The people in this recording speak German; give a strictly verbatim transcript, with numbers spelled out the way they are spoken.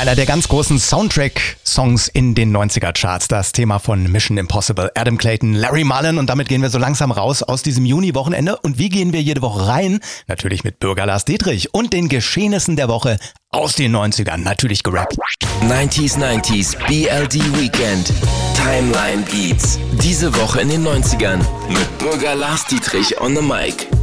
Einer der ganz großen Soundtrack-Songs in den neunziger-Charts. Das Thema von Mission Impossible. Adam Clayton, Larry Mullen. Und damit gehen wir so langsam raus aus diesem Juni-Wochenende. Und wie gehen wir jede Woche rein? Natürlich mit Bürger Lars Dietrich und den Geschehnissen der Woche aus den neunzigern. Natürlich gerappt. neunziger neunzig B L D Weekend. Timeline Beats. Diese Woche in den neunzigern. Mit Bürger Lars Dietrich on the mic.